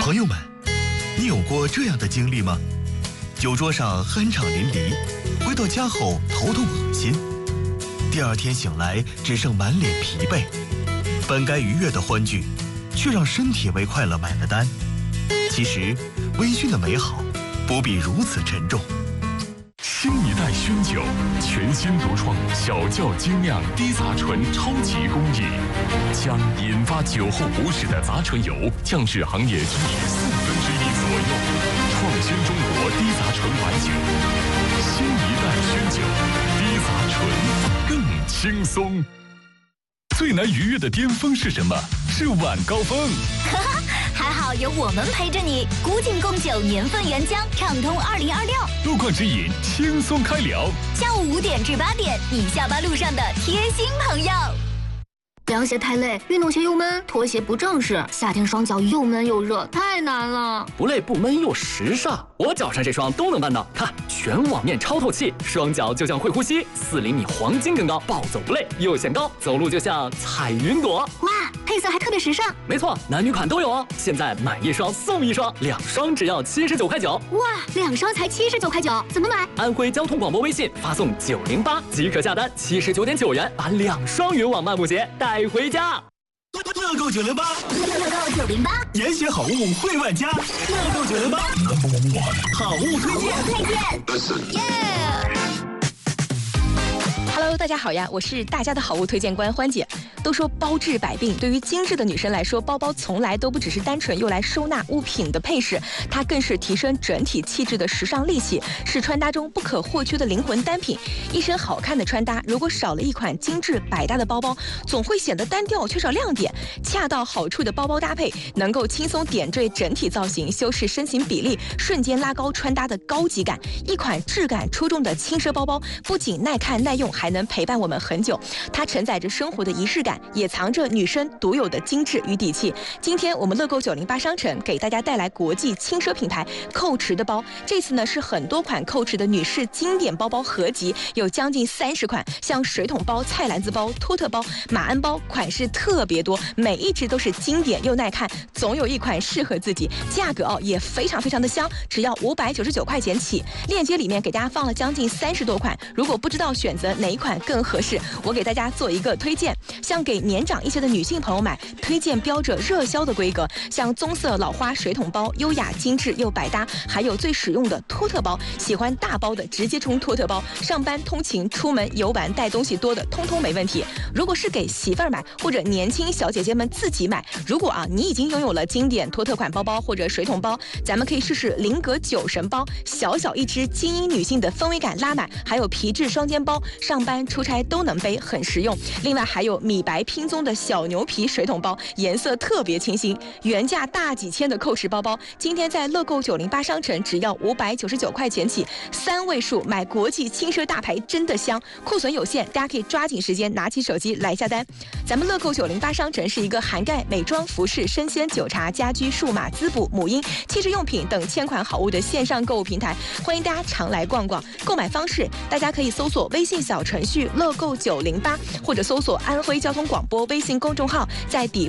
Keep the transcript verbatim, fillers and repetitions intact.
朋友们，你有过这样的经历吗？酒桌上酣畅淋漓，回到家后头痛恶心，第二天醒来只剩满脸疲惫，本该愉悦的欢聚，却让身体为快乐买了单。其实，微醺的美好不必如此沉重。 新一代熏酒，全新独创小窖精酿低杂醇超级工艺，将引发酒后不适的杂醇油降至行业均值四分之一左右，创新中国低杂醇白酒。新一代熏酒，低杂醇更轻松。最难逾越的巅峰是什么？是晚高峰。 哈哈，还好有我们陪着你。古井贡酒年份原浆，畅通二零二六。 路况指引，轻松开聊。 下午五点至八点，你下班路上的贴心朋友。 凉鞋太累，运动鞋又闷，拖鞋不正式，夏天双脚又闷又热，太难了。 不累不闷又时尚，我脚上这双都能办到。看，全网面超透气，双脚就像会呼吸，四厘米黄金更高，暴走不累，又显高，走路就像踩云朵。 哇，配色还特别时尚。 没错，男女款都有哦。现在买一双送一双，两双只要七十九块九。 哇，两双才七十九块九，怎么买？ 安徽交通广播微信发送九零八即可下单，七十九点九元把两双云网漫步鞋带回家。 乐购九零八， 乐购九零八， 严选好物惠万家。乐购九零八，好物推荐， 推荐，耶！ Hello， 大家好呀，我是大家的好物推荐官欢姐。都说包治百病，对于精致的女生来说，包包从来都不只是单纯用来收纳物品的配饰，它更是提升整体气质的时尚利器，是穿搭中不可或缺的灵魂单品。一身好看的穿搭，如果少了一款精致百搭的包包，总会显得单调，缺少亮点。恰到好处的包包搭配，能够轻松点缀整体造型，修饰身形比例，瞬间拉高穿搭的高级感。一款质感出众的轻奢包包，不仅耐看耐用，还能陪伴我们很久。它承载着生活的仪式感，也藏着女生独有的精致与底气。今天我们乐购九零八商城给大家带来国际轻奢品牌蔻驰的包，这次呢是很多款蔻驰的女士经典包包合集，有将近三十款，像水桶包、菜篮子包、托特包、马鞍包，款式特别多，每一只都是经典又耐看，总有一款适合自己。价格哦也非常非常的香，只要五百九十九块钱起。链接里面给大家放了将近三十多款，如果不知道选择哪一款更合适，我给大家做一个推荐。像给年长一些的女性朋友买，推荐标着热销的规格，像棕色老花水桶包，优雅精致又百搭，还有最实用的托特包，喜欢大包的直接冲托特包，上班通勤出门游玩带东西多的通通没问题。如果是给媳妇儿买或者年轻小姐姐们自己买，如果啊你已经拥有了经典托特款包包或者水桶包，咱们可以试试菱格酒神包，小小一只，精英女性的氛围感拉满，还有皮质双肩包，上班出差都能背，很实用。另外还有米白拼棕的小牛皮水桶包，颜色特别清新，原价大几千的蔻驰包包，今天在乐购九零八商城只要五百九十九块钱起，三位数买国际轻奢大牌真的香，库存有限，大家可以抓紧时间拿起手机来下单。咱们乐购九零八商城是一个涵盖美妆、服饰、生鲜、酒茶、家居、数码、滋补、母婴、汽车用品等千款好物的线上购物平台，欢迎大家常来逛逛。购买方式，大家可以搜索微信小程序乐购九零八，或者搜索安徽交通广播微信公众号，在底